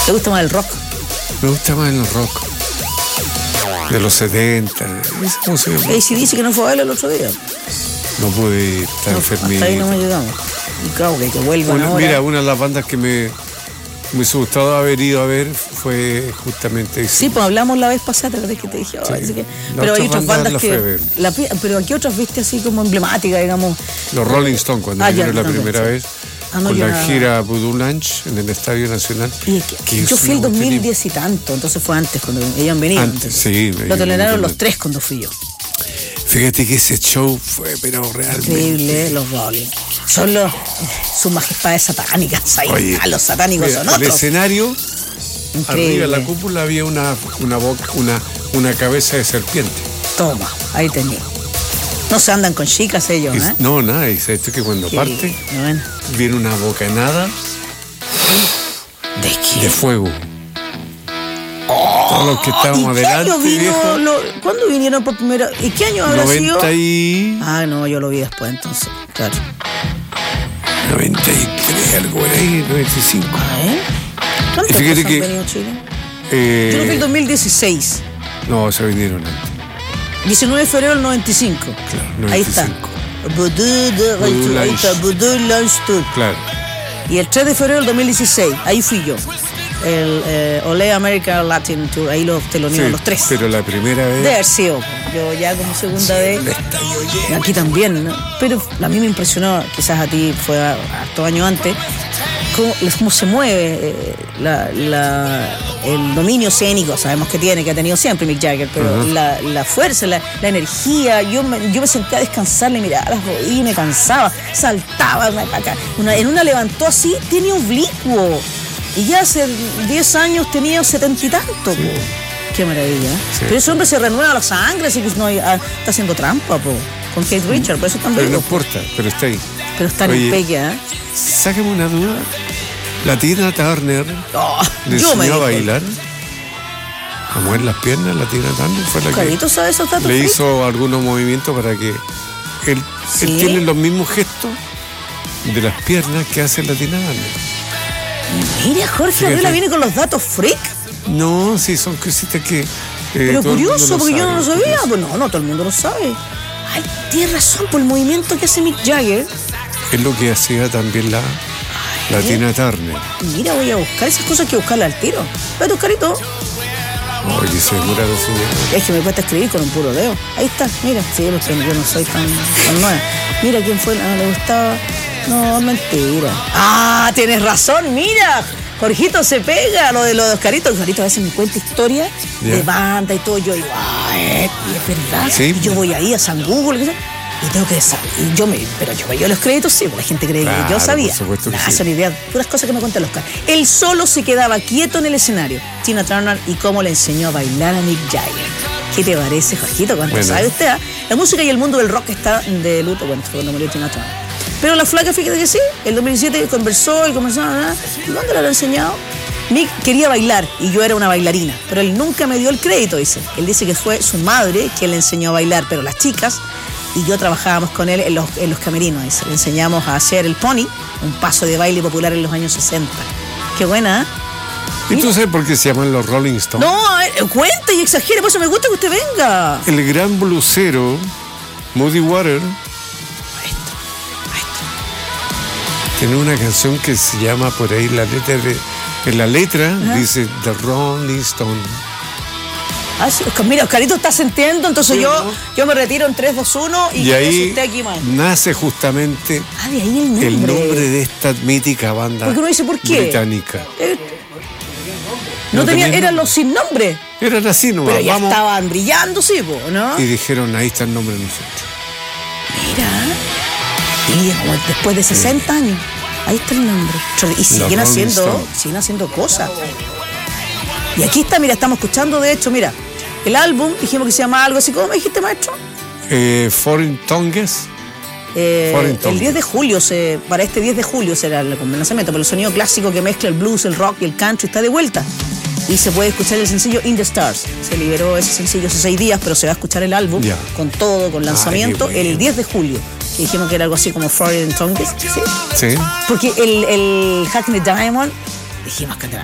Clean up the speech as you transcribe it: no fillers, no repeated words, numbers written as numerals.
¿Te gusta más el rock? Me gusta más el rock. De los 70. Esa música. AC dice que no fue a bailar el otro día. No pude estar enfermito. Hasta ahí no me llegamos. Y claro, que vuelvan ahora. Mira, una de las bandas que me hubiese gustado haber ido a ver fue justamente... Sí, pues hablamos la vez pasada, ¿te que te dije? Oh, sí. Pero hay otras bandas que... pero aquí otras viste así como emblemáticas, digamos. Los Rolling Stones, cuando vinieron la primera vez, no, con la gira Voodoo Lounge en el Estadio Nacional. Yo fui el 2010 y tanto, entonces fue antes, cuando ellos venían. Antes, sí. Lo toleraron los tres cuando fui yo. Fíjate que ese show fue, pero realmente... Increíble, los Rolling. Son sus majestades satánicas. Ahí. Oye, los satánicos son otros. El escenario, increíble. Arriba de la cúpula había una boca, una cabeza de serpiente. Toma, ahí tenía. No se andan con chicas ellos, ¿eh? No, nada, y sabes que cuando parte, viene una bocanada de fuego. Todos los que estábamos adelante, ¿Cuándo vinieron por primera? ¿Y qué año habrá 90 sido? y... Ah, no, yo lo vi después, entonces, claro. 93, algo por ahí, 95. ¿Cuántos fíjate han que venido a Chile? Yo lo vi en 2016. No, se vinieron antes. 19 de febrero del 95. Claro, 95. Ahí está. Voodoo Lounge Tour. Claro. Y el 3 de febrero del 2016, ahí fui yo. El Ole American Latin Tour, ahí los teloneos, los tres. Pero la primera vez... De haber sido, yo ya como segunda vez. Aquí también, ¿no? Pero a mí me impresionó, quizás a ti fue harto año antes, cómo se mueve el dominio escénico, sabemos que que ha tenido siempre Mick Jagger, pero la fuerza, la energía, yo me senté a descansar, le miraba las rodillas y me cansaba, saltaba, en una levantó así, tenía oblicuo. Y ya hace 10 años tenía 70 y tanto, sí. Qué maravilla. Sí. Pero ese hombre se renueva la sangre, así que está haciendo trampa, con Kate Richards, por eso también. Pero no importa, pero está ahí. Pero está en peque, ¿eh? Sáqueme una duda. La Tina Turner le enseñó a bailar, a mover las piernas. La Tina Turner fue la Carito, ¿sabe esos datos? Le hizo algunos movimientos para que él tiene los mismos gestos de las piernas que hace la Tina Turner. Mira, Jorge Arriola viene con los datos freak. No, sí, son cositas que... pero curioso, porque yo no lo sabía. Pues no, todo el mundo lo sabe. Ay, tienes razón, por el movimiento que hace Mick Jagger. Es lo que hacía también la Tina Turner. Mira, voy a buscar esas cosas, que buscarlas al tiro. Ve tu carito. Oye, segura de señor. Es que me cuesta escribir con un puro dedo. Ahí está, mira. Sí, porque yo no soy tan nueva. Mira quién fue, no le gustaba... No, mentira. Ah, tienes razón, mira. Jorgito se pega lo de los Oscarito. Oscarito a veces me cuenta historia de banda y todo. Yo digo, y es verdad. ¿Sí? Y yo voy ahí a San Google y tengo que saber. Pero yo me dio los créditos, sí, porque la gente cree que yo sabía. Por supuesto que sí. Son ideas, puras cosas que me cuenta el Oscar. Él solo se quedaba quieto en el escenario. Tina Turner y cómo le enseñó a bailar a Mick Jagger. ¿Qué te parece, Jorgito? ¿Cuánto sabe usted? La música y el mundo del rock está de luto. Bueno, fue cuando murió Tina Turner. Pero la flaca, fíjate que sí, el 2017 conversó y comenzó a... ¿Dónde le había enseñado? Mick quería bailar y yo era una bailarina, pero él nunca me dio el crédito, dice. Él dice que fue su madre quien le enseñó a bailar, pero las chicas y yo trabajábamos con él en los camerinos, dice. Le enseñamos a hacer el pony, un paso de baile popular en los años 60. Qué buena, ¿eh? ¿Y tú sabes por qué se llaman los Rolling Stones? No, cuenta y exagere, por eso me gusta que usted venga. El gran blusero Muddy Waters tiene una canción que se llama por ahí, en la letra dice The Rolling Stone. Ah, sí. Mira, Oscarito está sintiendo, entonces sí, yo me retiro en 3, 2, 1 y ahí usted aquí más. Nace justamente de ahí el nombre de esta mítica banda. Porque uno dice, ¿por qué? Británica. No tenía, eran los sin nombre. Eran así nomás. Pero ya estaban brillando, sí, ¿no? Y dijeron, ahí está el nombre de nosotros. Mira. Y después de 60 años, ahí está el nombre. Y siguen haciendo cosas. Y aquí está, mira, estamos escuchando, de hecho, mira, el álbum, dijimos que se llama algo así, ¿cómo me dijiste, maestro? Foreign Tongues. El 10 de julio, para este 10 de julio será el lanzamiento, pero el sonido clásico que mezcla el blues, el rock y el country está de vuelta. Y se puede escuchar el sencillo In the Stars. Se liberó ese sencillo hace 6 días, pero se va a escuchar el álbum con todo, con lanzamiento, el 10 de julio. Que dijimos que era algo así como Foreign Tongues, ¿sí? Sí. Porque el Hackney Diamond, dijimos que